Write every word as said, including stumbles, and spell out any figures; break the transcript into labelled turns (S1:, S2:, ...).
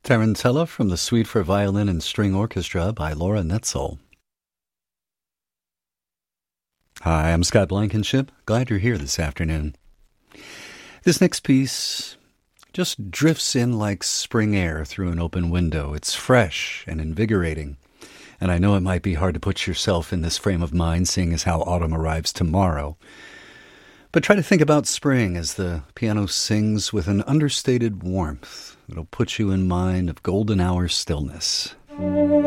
S1: Tarantella from the Suite for Violin and String Orchestra by Laura Netzel. Hi, I'm Scott Blankenship. Glad you're here this afternoon. This next piece just drifts in like spring air through an open window. It's fresh and invigorating. And I know it might be hard to put yourself in this frame of mind, seeing as how autumn arrives tomorrow. But try to think about spring as the piano sings with an understated warmth that'll put you in mind of golden hour stillness.